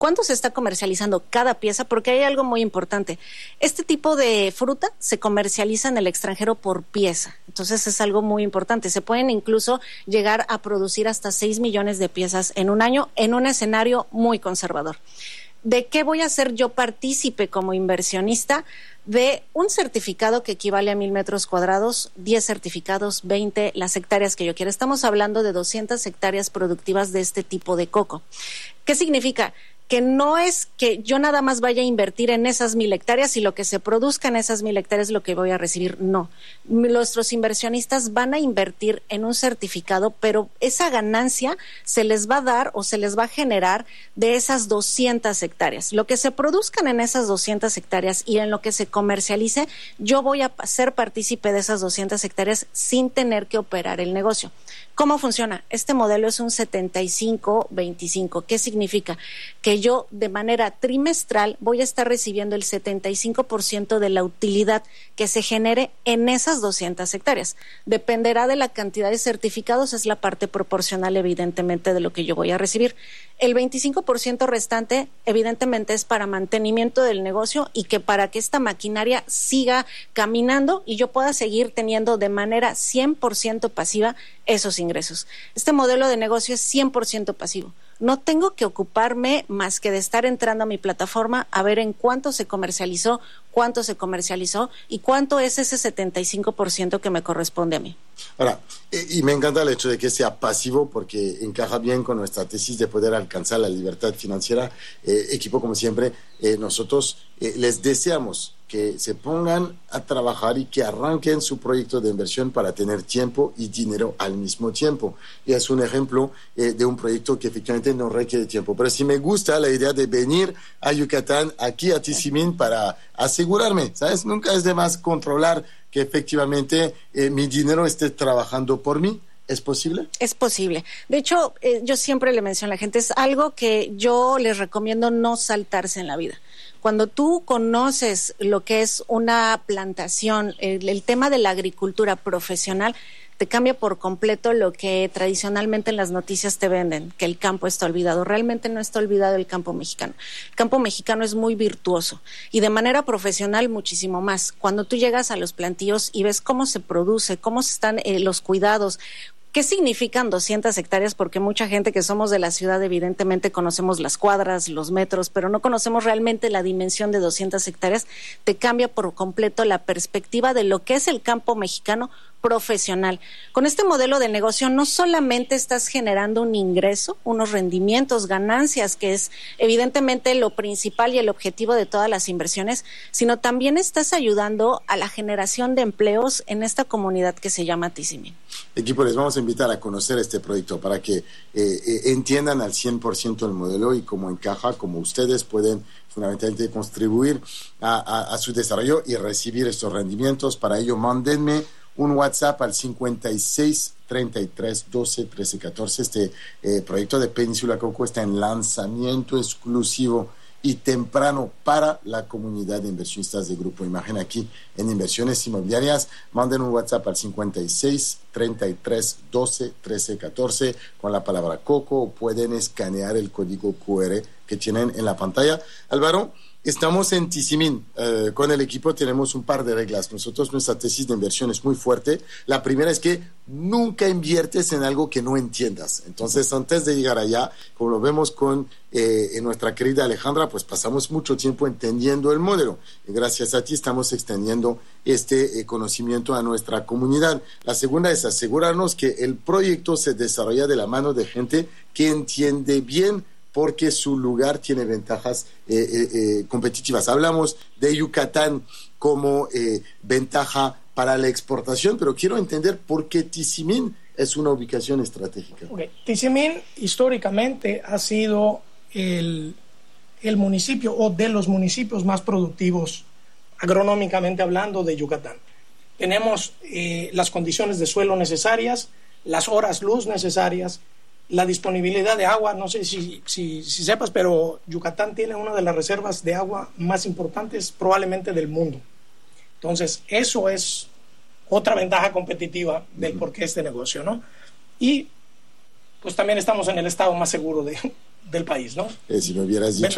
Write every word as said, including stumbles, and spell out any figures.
cuánto se está comercializando cada pieza, porque hay algo muy importante. Este tipo de fruta se comercializa en el extranjero por pieza, entonces es algo muy importante. Se pueden incluso llegar a producir hasta seis millones de piezas en un año en un escenario muy conservador. ¿De qué voy a ser yo partícipe como inversionista? De un certificado que equivale a mil metros cuadrados, diez certificados, veinte, las hectáreas que yo quiera. Estamos hablando de doscientas hectáreas productivas de este tipo de coco. ¿Qué significa? Que no es que yo nada más vaya a invertir en esas mil hectáreas y lo que se produzca en esas mil hectáreas es lo que voy a recibir. No. Nuestros inversionistas van a invertir en un certificado, pero esa ganancia se les va a dar o se les va a generar de esas doscientas hectáreas. Lo que se produzcan en esas doscientas hectáreas y en lo que se comercialice, yo voy a ser partícipe de esas doscientas hectáreas sin tener que operar el negocio. ¿Cómo funciona? Este modelo es un setenta y cinco veinticinco. ¿Qué significa? Que yo de manera trimestral voy a estar recibiendo el setenta y cinco por ciento de la utilidad que se genere en esas doscientas hectáreas. Dependerá de la cantidad de certificados, es la parte proporcional evidentemente de lo que yo voy a recibir. El veinticinco por ciento restante evidentemente es para mantenimiento del negocio y que para que esta maquinaria siga caminando y yo pueda seguir teniendo de manera cien por ciento pasiva esos ingresos. Este modelo de negocio es cien por ciento pasivo. No tengo que ocuparme más que de estar entrando a mi plataforma a ver en cuánto se comercializó, cuánto se comercializó y cuánto es ese setenta y cinco por ciento que me corresponde a mí. Ahora, y, y me encanta el hecho de que sea pasivo porque encaja bien con nuestra tesis de poder alcanzar la libertad financiera. Eh, equipo, como siempre, eh, nosotros eh, les deseamos que se pongan a trabajar y que arranquen su proyecto de inversión para tener tiempo y dinero al mismo tiempo. Y es un ejemplo eh, de un proyecto que efectivamente no requiere tiempo. Pero sí me gusta la idea de venir a Yucatán, aquí a Tizimín, para asegurarme, ¿sabes? Nunca es de más controlar que efectivamente eh, mi dinero esté trabajando por mí. ¿Es posible? Es posible. De hecho, eh, yo siempre le menciono a la gente, es algo que yo les recomiendo no saltarse en la vida. Cuando tú conoces lo que es una plantación, el, el tema de la agricultura profesional, te cambia por completo lo que tradicionalmente en las noticias te venden, que el campo está olvidado. Realmente no está olvidado el campo mexicano. El campo mexicano es muy virtuoso y de manera profesional muchísimo más. Cuando tú llegas a los plantíos y ves cómo se produce, cómo están eh, los cuidados, ¿qué significan doscientas hectáreas? Porque mucha gente que somos de la ciudad evidentemente conocemos las cuadras, los metros, pero no conocemos realmente la dimensión de doscientas hectáreas. Te cambia por completo la perspectiva de lo que es el campo mexicano profesional. Con este modelo de negocio no solamente estás generando un ingreso, unos rendimientos, ganancias, que es evidentemente lo principal y el objetivo de todas las inversiones, sino también estás ayudando a la generación de empleos en esta comunidad que se llama Tizimín. Equipo, les vamos a invitar a conocer este proyecto para que eh, eh, entiendan al cien por ciento el modelo y cómo encaja, cómo ustedes pueden fundamentalmente contribuir a, a, a su desarrollo y recibir estos rendimientos. Para ello, mándenme un WhatsApp al cincuenta y seis, treinta y tres, doce, trece, catorce. Este eh, proyecto de Península Coco está en lanzamiento exclusivo y temprano para la comunidad de inversionistas de Grupo Imagen aquí en Inversiones Inmobiliarias. Manden un WhatsApp al cincuenta y seis, treinta y tres, doce, trece, catorce con la palabra Coco, o pueden escanear el código Q R que tienen en la pantalla. Álvaro, estamos en Tizimín. Eh, con el equipo tenemos un par de reglas. Nosotros, nuestra tesis de inversión es muy fuerte. La primera es que nunca inviertes en algo que no entiendas. Entonces, antes de llegar allá, como lo vemos con eh, en nuestra querida Alejandra, pues pasamos mucho tiempo entendiendo el modelo. Y gracias a ti estamos extendiendo este eh, conocimiento a nuestra comunidad. La segunda es asegurarnos que el proyecto se desarrolla de la mano de gente que entiende bien porque su lugar tiene ventajas eh, eh, eh, competitivas. Hablamos de Yucatán como eh, ventaja para la exportación, pero quiero entender por qué Tizimín es una ubicación estratégica. Okay. Tizimín históricamente ha sido el, el municipio o de los municipios más productivos agronómicamente hablando de Yucatán. Tenemos eh, las condiciones de suelo necesarias, las horas luz necesarias, la disponibilidad de agua. No sé si, si, si sepas, pero Yucatán tiene una de las reservas de agua más importantes probablemente del mundo. Entonces, eso es otra ventaja competitiva del por qué este negocio, ¿no? Y pues también estamos en el estado más seguro de, del país, ¿no? Eh, si me hubieras dicho